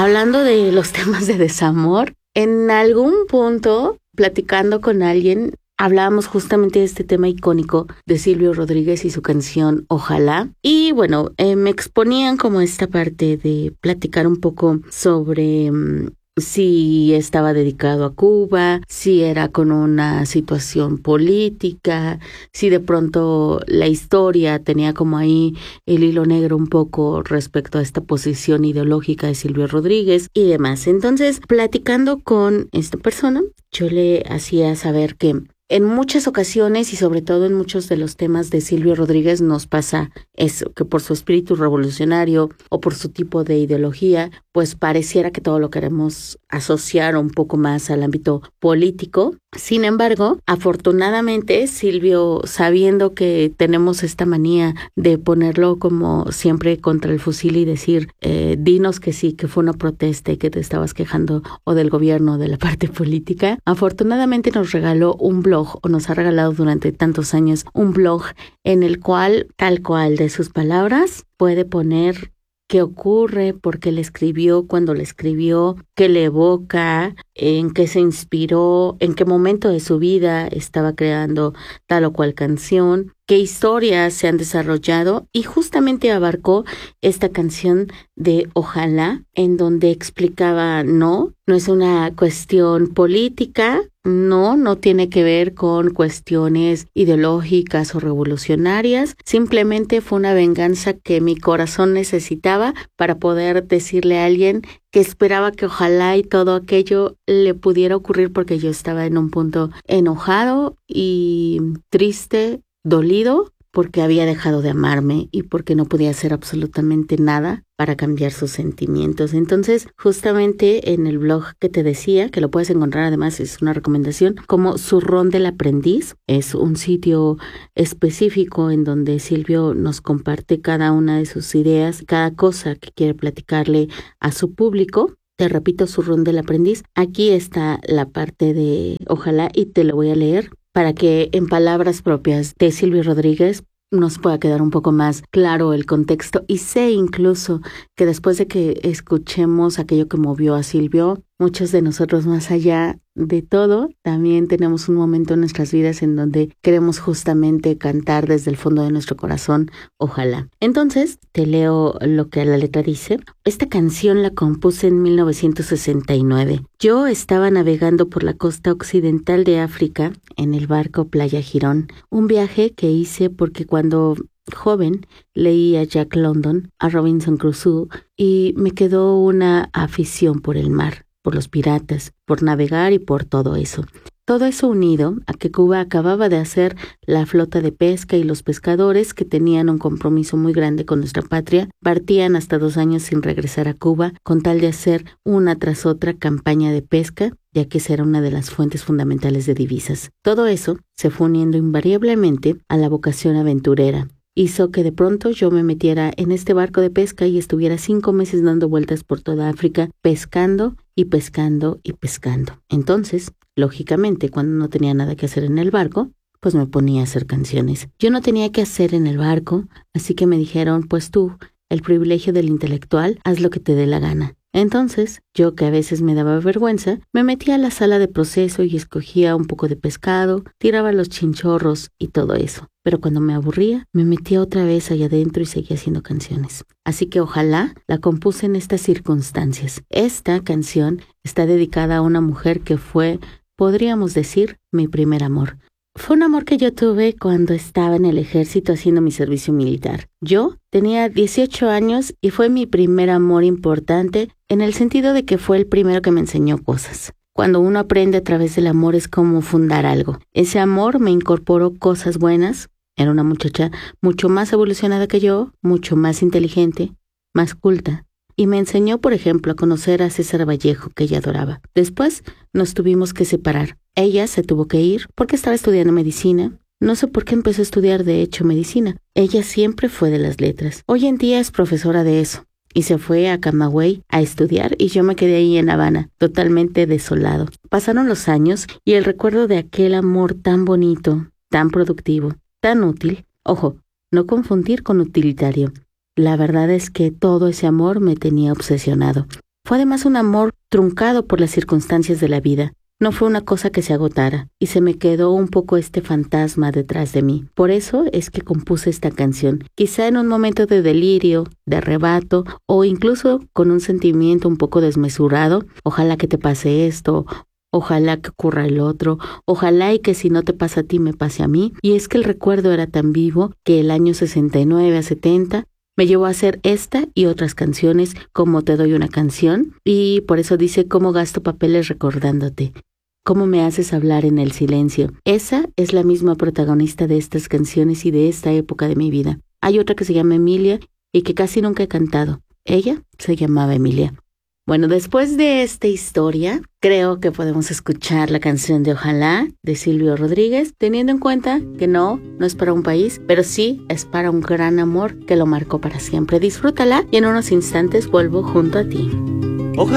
hablando de los temas de desamor, en algún punto, platicando con alguien, hablábamos justamente de este tema icónico de Silvio Rodríguez y su canción Ojalá. Y bueno, me exponían como esta parte de platicar un poco sobre si estaba dedicado a Cuba, si era con una situación política, si de pronto la historia tenía como ahí el hilo negro un poco respecto a esta posición ideológica de Silvio Rodríguez y demás. Entonces, platicando con esta persona, yo le hacía saber que en muchas ocasiones y sobre todo en muchos de los temas de Silvio Rodríguez nos pasa eso, que por su espíritu revolucionario o por su tipo de ideología, pues pareciera que todo lo queremos asociar un poco más al ámbito político. Sin embargo, afortunadamente Silvio, sabiendo que tenemos esta manía de ponerlo como siempre contra el fusil y decir, dinos que sí, que fue una protesta y que te estabas quejando o del gobierno o de la parte política, afortunadamente nos regaló un blog o nos ha regalado durante tantos años un blog en el cual, tal cual de sus palabras, puede poner qué ocurre, por qué le escribió, cuándo le escribió, qué le evoca, en qué se inspiró, en qué momento de su vida estaba creando tal o cual canción, qué historias se han desarrollado, y justamente abarcó esta canción de Ojalá, en donde explicaba no es una cuestión política, no tiene que ver con cuestiones ideológicas o revolucionarias, simplemente fue una venganza que mi corazón necesitaba para poder decirle a alguien que esperaba que ojalá y todo aquello le pudiera ocurrir, porque yo estaba en un punto enojado y triste, dolido, porque había dejado de amarme y porque no podía hacer absolutamente nada para cambiar sus sentimientos. Entonces, justamente en el blog que te decía, que lo puedes encontrar, además es una recomendación, como Zurrón del Aprendiz, es un sitio específico en donde Silvio nos comparte cada una de sus ideas, cada cosa que quiere platicarle a su público. Te repito, Zurrón del Aprendiz. Aquí está la parte de Ojalá y te lo voy a leer para que en palabras propias de Silvio Rodríguez nos pueda quedar un poco más claro el contexto. Y sé incluso que después de que escuchemos aquello que movió a Silvio, muchos de nosotros, más allá de todo, también tenemos un momento en nuestras vidas en donde queremos justamente cantar desde el fondo de nuestro corazón, ojalá. Entonces, te leo lo que la letra dice. Esta canción la compuse en 1969. Yo estaba navegando por la costa occidental de África en el barco Playa Girón, un viaje que hice porque cuando joven leí a Jack London, a Robinson Crusoe, y me quedó una afición por el mar, por los piratas, por navegar y por todo eso. Todo eso unido a que Cuba acababa de hacer la flota de pesca y los pescadores, que tenían un compromiso muy grande con nuestra patria, partían hasta 2 años sin regresar a Cuba con tal de hacer una tras otra campaña de pesca, ya que esa era una de las fuentes fundamentales de divisas. Todo eso se fue uniendo invariablemente a la vocación aventurera. Hizo que de pronto yo me metiera en este barco de pesca y estuviera 5 meses dando vueltas por toda África, pescando y pescando y pescando. Entonces, lógicamente, cuando no tenía nada que hacer en el barco, pues me ponía a hacer canciones. Yo no tenía que hacer en el barco, así que me dijeron, pues tú, el privilegio del intelectual, haz lo que te dé la gana. Entonces, yo, que a veces me daba vergüenza, me metía a la sala de proceso y escogía un poco de pescado, tiraba los chinchorros y todo eso. Pero cuando me aburría, me metía otra vez allá adentro y seguía haciendo canciones. Así que ojalá la compuse en estas circunstancias. Esta canción está dedicada a una mujer que fue, podríamos decir, mi primer amor. Fue un amor que yo tuve cuando estaba en el ejército haciendo mi servicio militar. Yo tenía 18 años y fue mi primer amor importante en el sentido de que fue el primero que me enseñó cosas. Cuando uno aprende a través del amor es como fundar algo. Ese amor me incorporó cosas buenas. Era una muchacha mucho más evolucionada que yo, mucho más inteligente, más culta. Y me enseñó, por ejemplo, a conocer a César Vallejo, que ella adoraba. Después nos tuvimos que separar. Ella se tuvo que ir porque estaba estudiando medicina. No sé por qué empezó a estudiar, de hecho, medicina. Ella siempre fue de las letras. Hoy en día es profesora de eso. Y se fue a Camagüey a estudiar y yo me quedé ahí en La Habana, totalmente desolado. Pasaron los años y el recuerdo de aquel amor tan bonito, tan productivo, tan útil. Ojo, no confundir con utilitario. La verdad es que todo ese amor me tenía obsesionado. Fue además un amor truncado por las circunstancias de la vida. No fue una cosa que se agotara, y se me quedó un poco este fantasma detrás de mí. Por eso es que compuse esta canción, quizá en un momento de delirio, de arrebato, o incluso con un sentimiento un poco desmesurado. Ojalá que te pase esto, ojalá que ocurra el otro, ojalá y que si no te pasa a ti me pase a mí. Y es que el recuerdo era tan vivo que el año 69 a 70 me llevó a hacer esta y otras canciones como Te doy una canción, y por eso dice cómo gasto papeles recordándote. ¿Cómo me haces hablar en el silencio? Esa es la misma protagonista de estas canciones y de esta época de mi vida. Hay otra que se llama Emilia y que casi nunca he cantado. Ella se llamaba Emilia. Bueno, después de esta historia, creo que podemos escuchar la canción de Ojalá de Silvio Rodríguez, teniendo en cuenta que no es para un país, pero sí es para un gran amor que lo marcó para siempre. Disfrútala y en unos instantes vuelvo junto a ti.